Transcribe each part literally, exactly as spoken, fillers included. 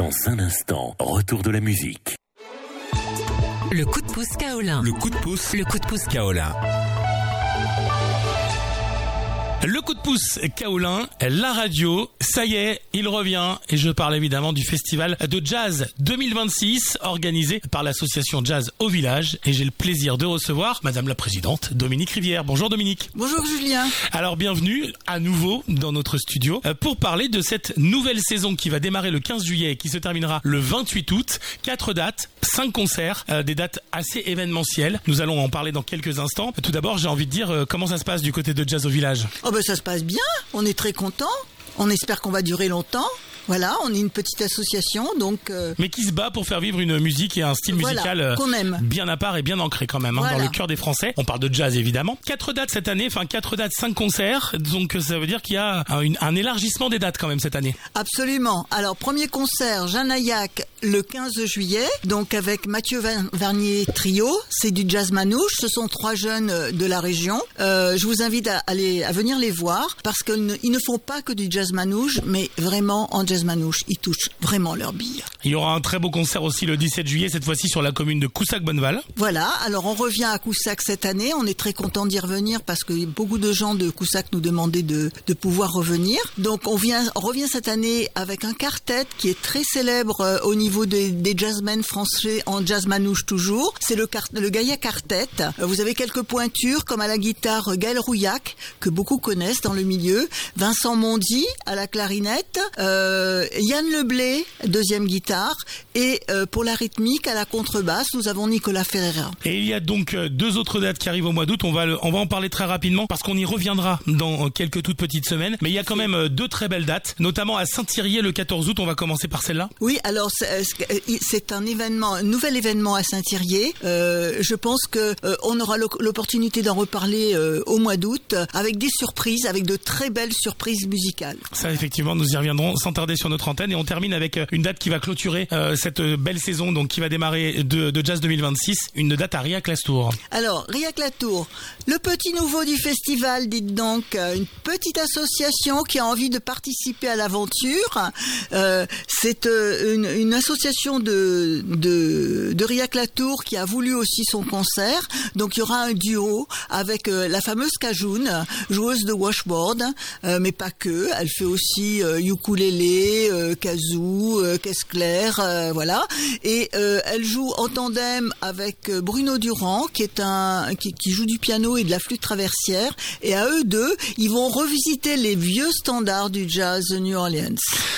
Dans un instant, retour de la musique. Le coup de pouce Kaolin. Le coup de pouce. Le coup de pouce Kaolin. Le coup de pouce Kaolin, la radio, ça y est, il revient. Et je parle évidemment du festival de jazz deux mille vingt-six, organisé par l'association Jazz au Village. Et j'ai le plaisir de recevoir Madame la Présidente, Dominique Rivière. Bonjour Dominique. Bonjour Julien. Alors bienvenue à nouveau dans notre studio pour parler de cette nouvelle saison qui va démarrer le quinze juillet et qui se terminera le vingt-huit août. Quatre dates, cinq concerts, euh, des dates assez événementielles. Nous allons en parler dans quelques instants. Tout d'abord, j'ai envie de dire euh, comment ça se passe du côté de Jazz au Village. Oh ben ça se passe bien, on est très contents, on espère qu'on va durer longtemps. Voilà, on est une petite association, donc... Euh... Mais qui se bat pour faire vivre une musique et un style voilà, musical euh, qu'on aime. Bien à part et bien ancré quand même, hein, voilà. Dans le cœur des Français. On parle de jazz évidemment. Quatre dates cette année, enfin quatre dates, cinq concerts. Donc ça veut dire qu'il y a un, un élargissement des dates quand même cette année. Absolument. Alors premier concert, Janaillac, le quinze juillet, donc avec Mathieu Vernier Trio. C'est du jazz manouche, ce sont trois jeunes de la région. Euh, je vous invite à, aller, à venir les voir parce qu'ils ne, ils ne font pas que du jazz manouche, mais vraiment en jazz manouche. Ils touchent vraiment leur bille. Il y aura un très beau concert aussi le dix-sept juillet, cette fois-ci sur la commune de Coussac-Bonneval. Voilà, alors on revient à Coussac cette année, on est très content d'y revenir parce que beaucoup de gens de Coussac nous demandaient de, de pouvoir revenir. Donc on, vient, on revient cette année avec un quartet qui est très célèbre euh, au niveau des, des jazzmen français en jazz manouche toujours. C'est le, le Gaïa Quartet. Euh, vous avez quelques pointures comme à la guitare Gaël Rouillac, que beaucoup connaissent dans le milieu, Vincent Mondy à la clarinette, euh, Yann Leblé, deuxième guitare, et euh, pour la rythmique à la contrebasse, nous avons Nicolas Ferreira. Et il y a donc euh, deux autres dates qui arrivent au mois d'août. On va, le, on va en parler très rapidement parce qu'on y reviendra dans euh, quelques toutes petites semaines. Mais il y a quand même euh, deux très belles dates, notamment à Saint-Thirier le quatorze août. On va commencer par celle-là. Oui, alors c'est, c'est un événement, un nouvel événement à Saint-Thirier. Euh, je pense que euh, on aura l'opportunité d'en reparler euh, au mois d'août avec des surprises, avec de très belles surprises musicales. Ça, effectivement, nous y reviendrons sans tarder sur notre antenne et on termine avec une date qui va clôturer euh, cette belle saison, donc qui va démarrer de, de Jazz deux mille vingt-six, une date à Riac-Lastour. Alors, Riac-Lastour, le petit nouveau du festival, dites donc, une petite association qui a envie de participer à l'aventure. Euh, c'est euh, une, une association de, de, de Riac-Lastour qui a voulu aussi son concert. Donc, il y aura un duo avec euh, la fameuse Cajoun, joueuse de washboard, euh, mais pas que. Elle fait aussi euh, ukulélé, euh, kazoo, euh, caisse claire, euh, voilà. Et euh, elle joue en tandem avec Bruno Durand, qui est un qui, qui joue du piano et de la flûte traversière. Et à eux deux, ils vont revisiter les vieux standards du jazz de New Orleans.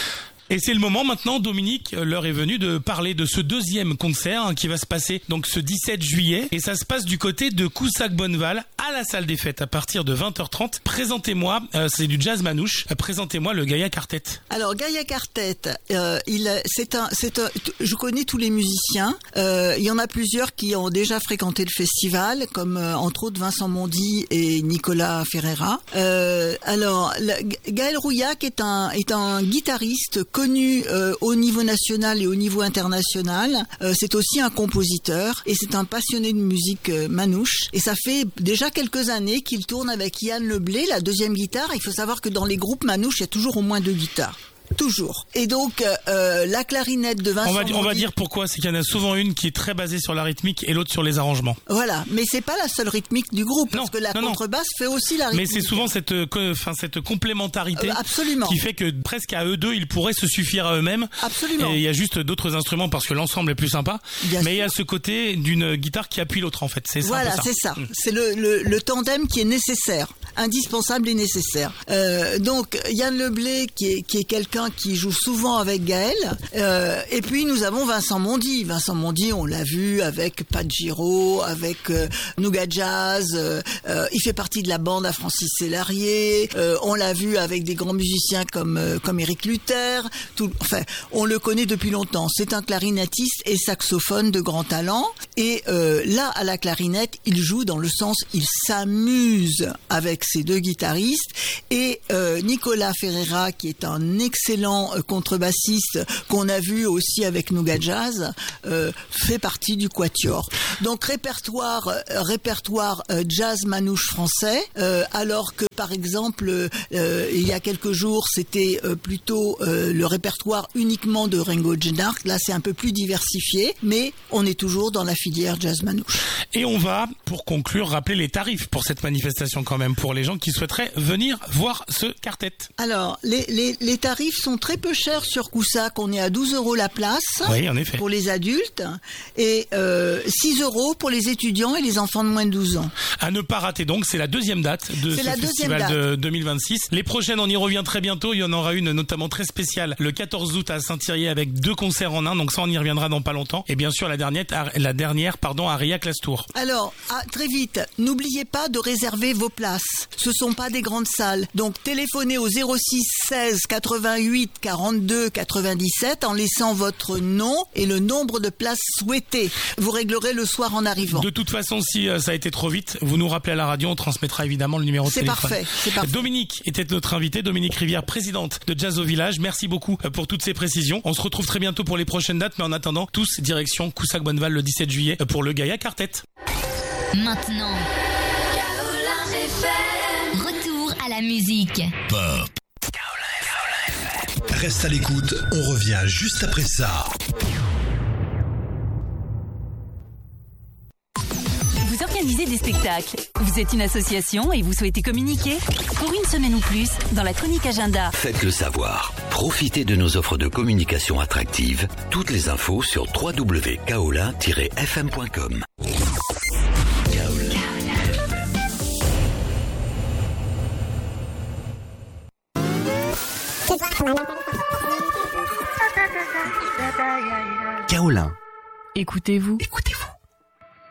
Et c'est le moment maintenant, Dominique, l'heure est venue de parler de ce deuxième concert hein, qui va se passer donc ce dix-sept juillet. Et ça se passe du côté de Coussac-Bonneval à la salle des fêtes à partir de vingt heures trente. Présentez-moi, euh, c'est du jazz manouche, présentez-moi le Gaïa Quartet. Alors Gaïa Quartet, euh, il, c'est un, c'est un, je connais tous les musiciens. Euh, il y en a plusieurs qui ont déjà fréquenté le festival, comme euh, entre autres Vincent Mondy et Nicolas Ferreira. Euh, alors le, Gaël Rouillac est un, est un guitariste connu euh, au niveau national et au niveau international. Euh, c'est aussi un compositeur et c'est un passionné de musique euh, manouche. Et ça fait déjà quelques années qu'il tourne avec Yann Leblé, la deuxième guitare. Il faut savoir que dans les groupes manouches, il y a toujours au moins deux guitares. Toujours. Et donc, euh, la clarinette de Vincent on va, dire, Mondy, on va dire pourquoi. C'est qu'il y en a souvent une qui est très basée sur la rythmique et l'autre sur les arrangements. Voilà. Mais c'est pas la seule rythmique du groupe. Non, parce que la non, contrebasse non. fait aussi la rythmique. Mais c'est souvent cette, enfin, cette complémentarité euh, absolument. Qui fait que presque à eux deux, ils pourraient se suffire à eux-mêmes. Absolument. Et il y a juste d'autres instruments parce que l'ensemble est plus sympa. Bien mais sûr. il y a ce côté d'une guitare qui appuie l'autre en fait. C'est voilà, ça. c'est ça. Mmh. C'est le, le, le tandem qui est nécessaire, indispensable et nécessaire. Euh, donc, Yann Leblé, qui est, qui est quelqu'un qui joue souvent avec Gaël. Euh, et puis nous avons Vincent Mondy. Vincent Mondy, on l'a vu avec Pat Giraud, avec euh, Nougat Jazz. Euh, euh, il fait partie de la bande à Francis Célarié. Euh, on l'a vu avec des grands musiciens comme euh, comme Éric Luther. Tout, enfin, on le connaît depuis longtemps. C'est un clarinettiste et saxophone de grand talent. Et euh, là, à la clarinette, il joue dans le sens, il s'amuse avec ses deux guitaristes. Et euh, Nicolas Ferreira, qui est un excellent euh, contrebassiste pianiste qu'on a vu aussi avec Nougat Jazz, euh, fait partie du quatuor. Donc répertoire, euh, répertoire euh, jazz manouche français, euh, alors que par exemple, euh, il y a quelques jours, c'était euh, plutôt euh, le répertoire uniquement de Ringo Gennard. Là, c'est un peu plus diversifié, mais on est toujours dans la filière jazz manouche. Et on va, pour conclure, rappeler les tarifs pour cette manifestation quand même, pour les gens qui souhaiteraient venir voir ce quartet. Alors, les, les, les tarifs sont très peu chers sur Coussac. On est à douze euros la place. Oui, en effet. Pour les adultes et euh, six euros pour les étudiants et les enfants de moins de douze ans. À ne pas rater donc, c'est la deuxième date de c'est ce festival date. de deux mille vingt-six. Les prochaines, on y revient très bientôt. Il y en aura une notamment très spéciale le quatorze août à Saint-Thierry avec deux concerts en un. Donc ça, on y reviendra dans pas longtemps. Et bien sûr, la dernière, la dernière, pardon, à Riac-Lastour. Alors, ah, très vite, n'oubliez pas de réserver vos places. Ce sont pas des grandes salles. Donc téléphonez au zéro six seize quatre-vingt-huit quarante-deux quatre-vingt-dix-sept en laissant votre nom et le nombre de places souhaitées. Vous réglerez le soir en arrivant. De toute façon, si euh, ça a été trop vite, vous nous rappelez à la radio, on transmettra évidemment le numéro de c'est téléphone. Parfait, c'est parfait. Dominique était notre invitée, Dominique Rivière, présidente de Jazz au Village. Merci beaucoup pour toutes ces précisions. On se retrouve très bientôt pour les prochaines dates, mais en attendant, tous direction Coussac-Bonneval le dix-sept juillet pour le Gaïa Quartet. Maintenant, retour à la musique. Pop. Reste à l'écoute, on revient juste après ça. Vous organisez des spectacles, vous êtes une association et vous souhaitez communiquer? Pour une semaine ou plus, dans la chronique agenda. Faites-le savoir. Profitez de nos offres de communication attractives. Toutes les infos sur w w w point kaolin tiret f m point com. Kaolin. Écoutez-vous. Écoutez-vous.